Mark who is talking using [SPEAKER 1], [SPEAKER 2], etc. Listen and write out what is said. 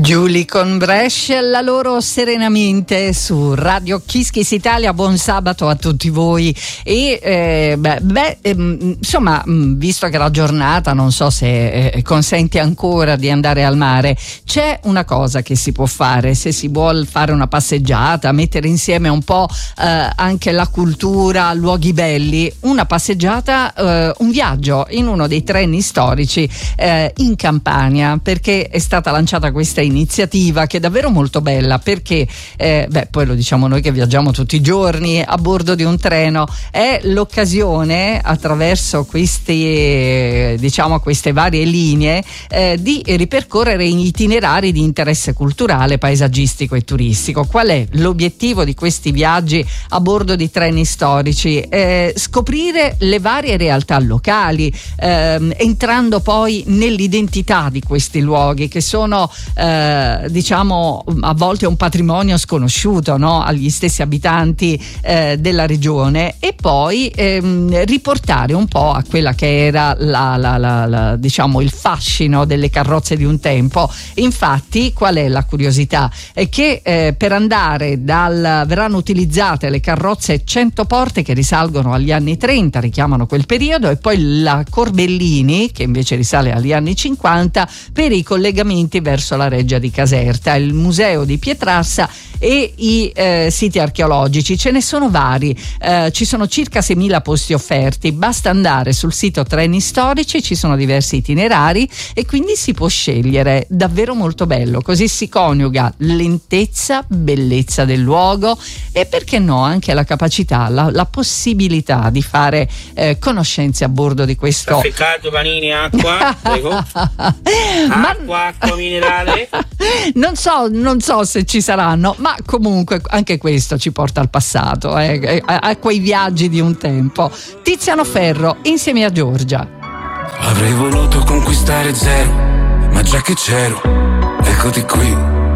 [SPEAKER 1] Giulia con Brescia, la loro Serenamente su Radio Kiss Kiss Italia. Buon sabato a tutti voi. E insomma, visto che la giornata non so se consente ancora di andare al mare, c'è una cosa che si può fare se si vuol fare una passeggiata, mettere insieme un po' anche la cultura, luoghi belli, una passeggiata, un viaggio in uno dei treni storici in Campania, perché è stata lanciata questa iniziativa che è davvero molto bella, perché poi lo diciamo noi che viaggiamo tutti i giorni a bordo di un treno, è l'occasione attraverso queste varie linee di ripercorrere itinerari di interesse culturale, paesaggistico e turistico. Qual è l'obiettivo di questi viaggi a bordo di treni storici? Scoprire le varie realtà locali, entrando poi nell'identità di questi luoghi che sono a volte un patrimonio sconosciuto, no? Agli stessi abitanti della regione, e poi riportare un po' a quella che era il fascino delle carrozze di un tempo. Infatti, qual è la curiosità? È che per andare verranno utilizzate le carrozze 100 porte che risalgono agli anni 30, richiamano quel periodo, e poi la Corbellini che invece risale agli anni 50 per i collegamenti verso la Reggia di Caserta, il museo di Pietrassa e i siti archeologici. Ce ne sono vari, ci sono circa 6.000 posti offerti, basta andare sul sito Treni Storici, ci sono diversi itinerari e quindi si può scegliere. Davvero molto bello, così si coniuga lentezza, bellezza del luogo e perché no anche la capacità, la possibilità di fare conoscenze a bordo di questo.
[SPEAKER 2] Caffè caldo, panini, acqua, prego. Acqua minerale.
[SPEAKER 1] Non so se ci saranno, ma comunque anche questo ci porta al passato, a quei viaggi di un tempo. Tiziano Ferro insieme a Giorgia.
[SPEAKER 3] Avrei voluto conquistare zero, ma già che c'ero, eccoti qui.